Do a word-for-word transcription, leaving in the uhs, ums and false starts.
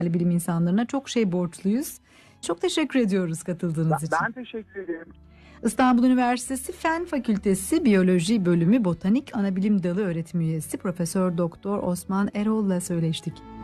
bilim insanlarına çok şey borçluyuz. Çok teşekkür ediyoruz katıldığınız Ben, için. ben teşekkür ederim. İstanbul Üniversitesi Fen Fakültesi Biyoloji Bölümü Botanik Anabilim Dalı Öğretim Üyesi Profesör Doktor Osman Erol'la söyleştik.